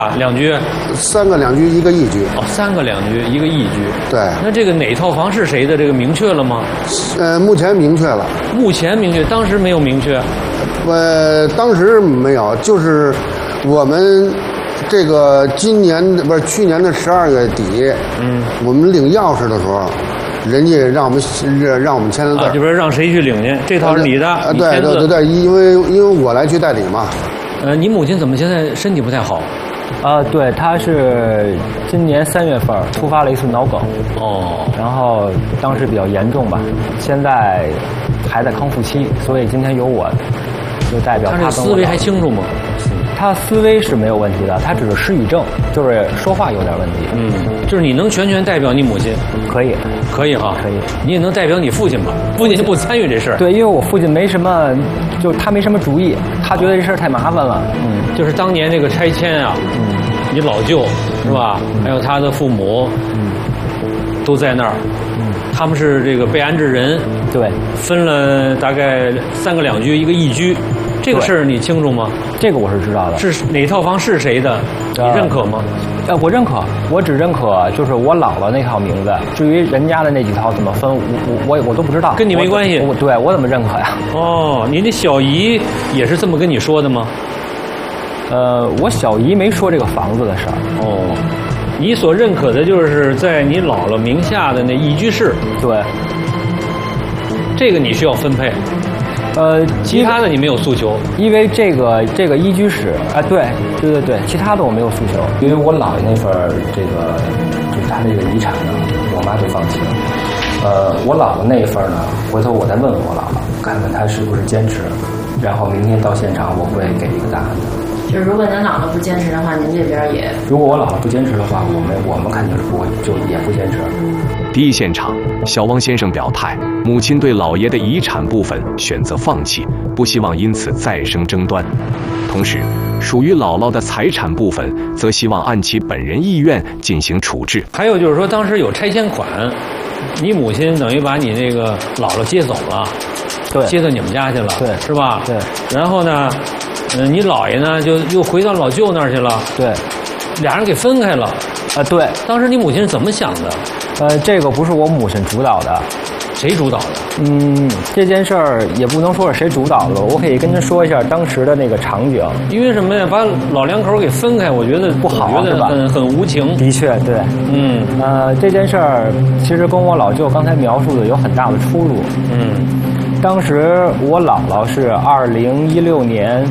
两居 ，3个两居1个一居。 哦，3个两居1个一居。 对。 那这个哪套房是谁的？这个明确了吗？ 目前明确了。 目前明确，当时没有明确。 当时没有，就是我们这个去年的12月底，我们领钥匙的时候，人家让我们签的字， 就说让谁去领去？这套是你的， 对，因为我来去代理嘛。 你母亲怎么现在身体不太好？ 对，她是今年3月份突发了一次脑梗，然后当时比较严重吧，现在还在康复期，所以今天由我就代表她。 她这思维还清楚吗？ 她思维是没有问题的，她只是失语症，就是说话有点问题。 就是你能全权代表你母亲？ 可以哈， 可以。 你也能代表你父亲吧？父亲不参与这事儿。 对，因为我父亲没什么，就他没什么主意，他觉得这事儿太麻烦了。 就是当年这个拆迁啊，你老舅是吧？还有他的父母，都在那儿。他们是这个被安置人， 对， 分了大概3个两居1个一居，这个事儿你清楚吗？ 这个我是知道的。 是哪套房是谁的？你认可吗？ 我认可，我只认可就是我姥姥那套名字。至于人家的那几套怎么分，我都不知道， 跟你没关系。 我怎么认可呀？ 您的小姨也是这么跟你说的吗？ 我小姨没说这个房子的事儿。 你所认可的就是在你姥姥名下的那一居室。 对， 这个你需要分配。其他的你没有诉求， 因为这个一居室，对，其他的我没有诉求，因为我姥爷那份就是他这个遗产呢，我妈就放弃了。我姥姥那一份呢，回头我再问问我姥姥，看看她是不是坚持，然后明天到现场我会给一个答案的。 就是如果您姥姥不坚持的话，您这边也…… 如果我姥姥不坚持的话，我们肯定是也不坚持。 第一现场，小汪先生表态，母亲对老爷的遗产部分选择放弃，不希望因此再生争端。同时，属于姥姥的财产部分，则希望按其本人意愿进行处置。 还有就是说，当时有拆迁款，你母亲等于把你那个姥姥接走了， 对， 接到你们家去了， 对， 是吧？ 对。 然后呢，你姥爷呢就又回到老舅那儿去了， 对， 俩人给分开了。 对。 当时你母亲是怎么想的？ 这个不是我母亲主导的。 谁主导的？ 这件事儿也不能说是谁主导的，我可以跟您说一下当时的那个场景。 因为什么呀？把老两口给分开，我觉得不好， 我觉得很无情。 的确，对。这件事儿其实跟我老舅刚才描述的有很大的出入。当时我姥姥是2016年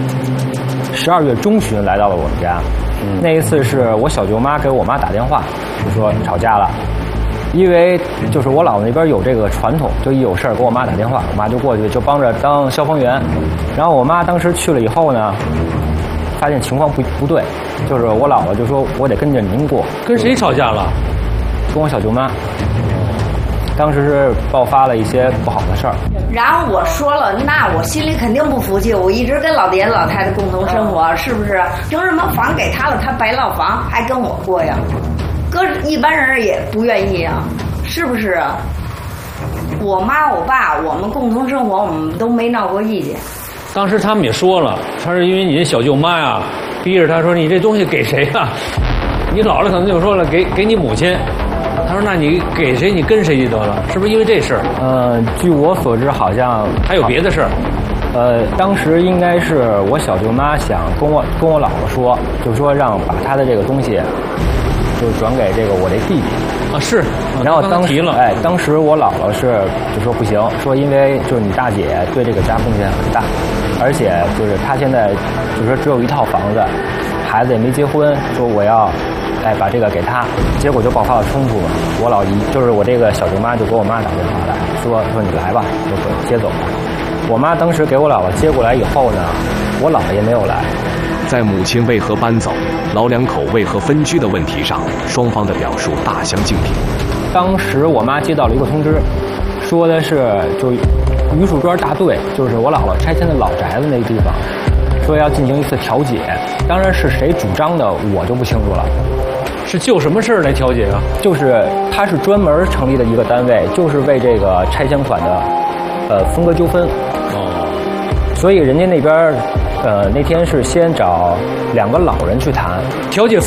12月中旬来到了我们家，那一次是我小舅妈给我妈打电话，就说吵架了。因为就是我姥姥那边有这个传统，就一有事儿给我妈打电话，我妈就过去就帮着当消防员。然后我妈当时去了以后呢，发现情况不对，就是我姥姥就说我得跟着您过。 跟谁吵架了？ 跟我小舅妈。当时是爆发了一些不好的事儿。 然后我说了，那我心里肯定不服气，我一直跟老爹老太太共同生活，是不是？凭什么房给他了，他白落房还跟我过呀？搁一般人也不愿意啊，是不是啊？我妈我爸我们共同生活，我们都没闹过意见。 当时他们也说了，他是因为你这小舅妈呀，逼着他说你这东西给谁呀？你姥姥可能就说了给你母亲。他说那你给谁你跟谁就得了，是不是因为这事儿？ 据我所知好像还有别的事儿。 当时应该是我小舅妈想跟我姥姥说，就说让把她的这个东西就转给这个我这弟弟啊，是。 然后当时我姥姥就说不行，说因为就是你大姐对这个家贡献很大，而且就是她现在就说只有一套房子，孩子也没结婚，说我要把这个给她，结果就爆发了冲突嘛。我老姨就是我这个小舅妈就给我妈打电话来说你来吧，就接走吧。我妈当时给我姥姥接过来以后呢，我姥姥也没有来。 在母亲为何搬走，老两口为何分居的问题上，双方的表述大相径庭。 当时我妈接到了一个通知，说的是就榆树庄大队，就是我姥姥拆迁的老宅子那个地方，说要进行一次调解。当然是谁主张的我就不清楚了。 是就什么事儿来调解啊？ 就是他是专门成立的一个单位，就是为这个拆迁款的分割纠纷。所以人家那边那天是先找2个老人去谈调解